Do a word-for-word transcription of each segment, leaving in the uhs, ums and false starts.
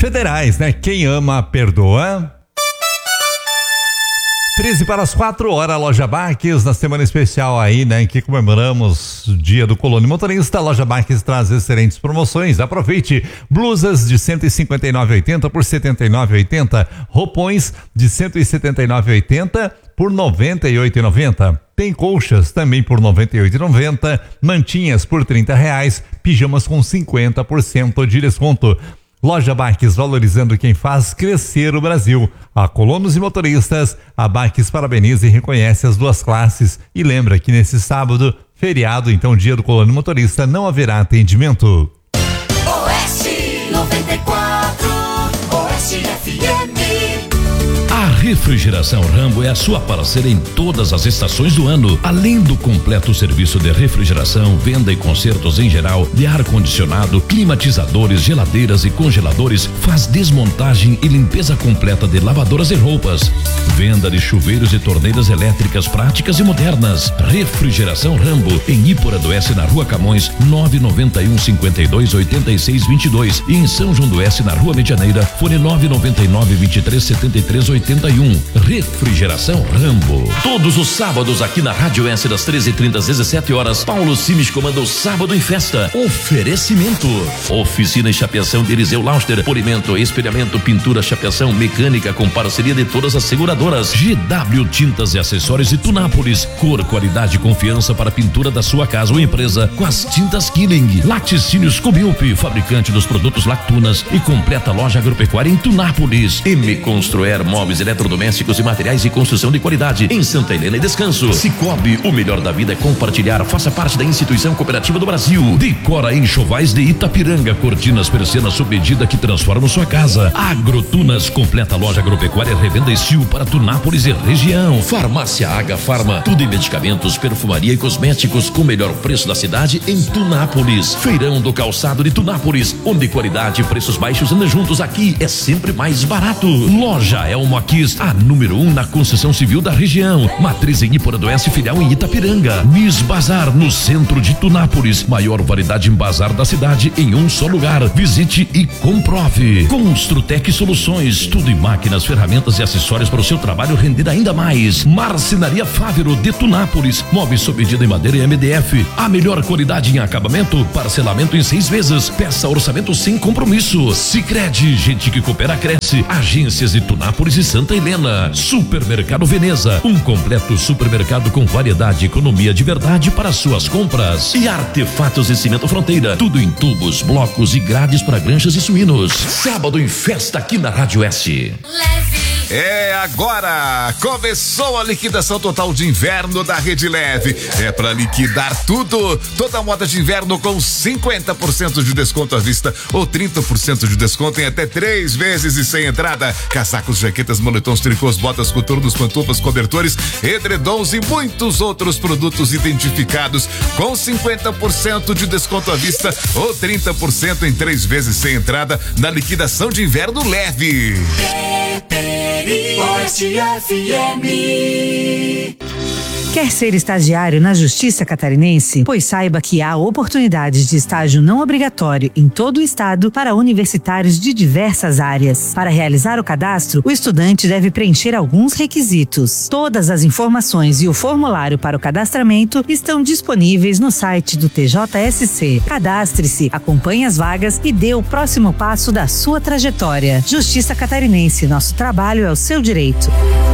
federais, né? Quem ama, perdoa. treze para as quatro horas, Loja Baques, na semana especial aí, né, em que comemoramos o dia do colono motorista. A Loja Baques traz excelentes promoções. Aproveite: blusas de cento e cinquenta e nove reais e oitenta centavos por setenta e nove reais e oitenta centavos, roupões de cento e setenta e nove reais e oitenta centavos por noventa e oito reais e noventa centavos. Tem colchas também por noventa e oito reais e noventa centavos, mantinhas por trinta reais, pijamas com cinquenta por cento de desconto. Loja Baques, valorizando quem faz crescer o Brasil. A colonos e motoristas, a Baques parabeniza e reconhece as duas classes. E lembra que nesse sábado, feriado, então dia do colono motorista, não haverá atendimento. Oeste noventa e quatro, Oeste F M. A Refrigeração Rambo é a sua parceira em todas as estações do ano. Além do completo serviço de refrigeração, venda e consertos em geral, de ar-condicionado, climatizadores, geladeiras e congeladores, faz desmontagem e limpeza completa de lavadoras e roupas. Venda de chuveiros e torneiras elétricas práticas e modernas. Refrigeração Rambo, em Ípora do Oeste, na Rua Camões, nove nove um, cinquenta e dois, oitenta e seis, vinte e dois, e em São João do Oeste, na Rua Medianeira, fone nove nove nove, vinte e três, setenta e três, oitenta e um. Refrigeração Rambo. Todos os sábados aqui na Rádio S, das treze e trinta às dezessete horas, Paulo Simes comanda o Sábado em Festa. Oferecimento: oficina e chapeação de Eliseu Lauster, polimento, espelhamento, pintura, chapeação, mecânica com parceria de todas as seguradoras. G W Tintas e Acessórios de Tunápolis, cor, qualidade e confiança para a pintura da sua casa ou empresa com as tintas Killing. Laticínios Cobilp, fabricante dos produtos Lactunas e completa loja agropecuária em Tunápolis. M Construer, móveis eletrodomésticos e materiais de construção de qualidade em Santa Helena e Descanso. Cicobi, o melhor da vida é compartilhar. Faça parte da instituição cooperativa do Brasil. Decora Enxovais de Itapiranga, cortinas, persianas sob medida que transformam sua casa. Agrotunas, completa loja agropecuária, revenda Estil para Tunápolis e região. Farmácia H Farma, tudo em medicamentos, perfumaria e cosméticos com o melhor preço da cidade em Tunápolis. Feirão do Calçado de Tunápolis, onde qualidade e preços baixos andam juntos. Aqui é sempre mais barato. Loja Elmo Aquis, a número um na construção civil da região. Matriz em Ípora do Oeste, filial em Itapiranga. Miss Bazar, no centro de Tunápolis. Maior variedade em bazar da cidade em um só lugar. Visite e comprove. Construtec Soluções, tudo em máquinas, ferramentas e acessórios para o seu trabalho render ainda mais. Marcenaria Fávero de Tunápolis, móveis sob medida em madeira e M D F. A melhor qualidade em acabamento, parcelamento em seis vezes. Peça orçamento sem compromisso. Sicredi, gente que coopera cresce. Agências de Tunápolis e Santa Helena. Supermercado Veneza, um completo supermercado com variedade e economia de verdade para suas compras. E Artefatos de Cimento Fronteira, tudo em tubos, blocos e grades para granjas e suínos. Sábado em Festa aqui na Rádio S. Leve. É agora! Começou a liquidação total de inverno da Rede Leve. É para liquidar tudo. Toda moda de inverno com cinquenta por cento de desconto à vista ou trinta por cento de desconto em até três vezes e sem entrada. Casacos, jaquetas, moletons, tricôs, botas, coturnos, pantufas, cobertores, edredons e muitos outros produtos identificados com cinquenta por cento de desconto à vista ou trinta por cento em três vezes sem entrada na liquidação de inverno Leve. Oeste F M. Quer ser estagiário na Justiça Catarinense? Pois saiba que há oportunidades de estágio não obrigatório em todo o estado para universitários de diversas áreas. Para realizar o cadastro, o estudante deve preencher alguns requisitos. Todas as informações e o formulário para o cadastramento estão disponíveis no site do T J S C. Cadastre-se, acompanhe as vagas e dê o próximo passo da sua trajetória. Justiça Catarinense, nosso trabalho é o seu direito.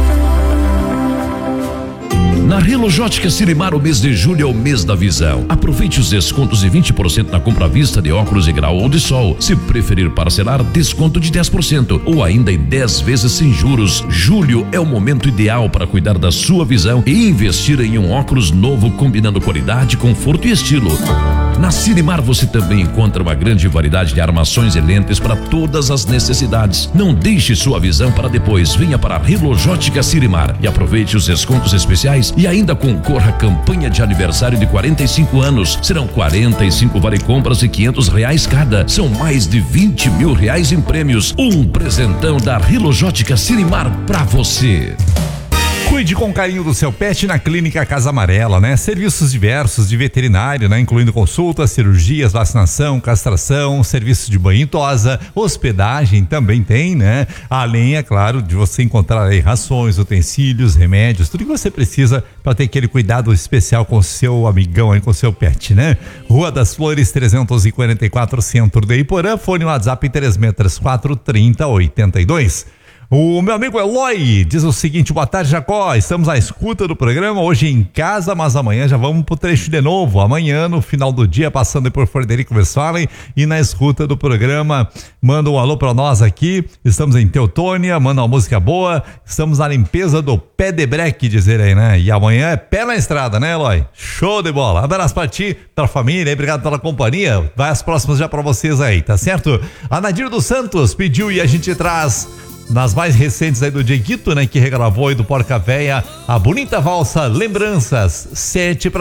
Na Relojótica Sirimar, o mês de julho é o mês da visão. Aproveite os descontos de vinte por cento na compra à vista de óculos de grau ou de sol. Se preferir parcelar, desconto de dez por cento ou ainda em dez vezes sem juros. Julho é o momento ideal para cuidar da sua visão e investir em um óculos novo combinando qualidade, conforto e estilo. Na Sirimar você também encontra uma grande variedade de armações e lentes para todas as necessidades. Não deixe sua visão para depois. Venha para a Relojótica Sirimar e aproveite os descontos especiais e ainda concorra à campanha de aniversário de quarenta e cinco anos. Serão quarenta e cinco vale compras de quinhentos reais cada. São mais de vinte mil reais em prêmios. Um presentão da Relojótica Sirimar para você. Cuide com carinho do seu pet na Clínica Casa Amarela, né? Serviços diversos de veterinário, né? Incluindo consultas, cirurgias, vacinação, castração, serviços de banho e tosa, hospedagem também tem, né? Além, é claro, de você encontrar aí rações, utensílios, remédios, tudo que você precisa para ter aquele cuidado especial com o seu amigão aí, com o seu pet, né? Rua das Flores, trezentos e quarenta e quatro, Centro de Iporã, fone WhatsApp três seis três quatro, trinta, oitenta e dois. O meu amigo Eloy diz o seguinte: boa tarde, Jacó, estamos à escuta do programa, hoje em casa, mas amanhã já vamos pro trecho de novo, amanhã no final do dia, passando por Frederico Westphalen e na escuta do programa. Manda um alô pra nós aqui, estamos em Teutônia, manda uma música boa, estamos na limpeza do pé de breque, dizer aí, né? E amanhã é pé na estrada, né, Eloy? Show de bola, abraço pra ti, pra família, aí, obrigado pela companhia, vai as próximas já pra vocês aí, tá certo? A Nadir dos Santos pediu e a gente traz nas mais recentes aí do Dieguito, né, que regravou aí do Porca Véia, a bonita valsa Lembranças, sete para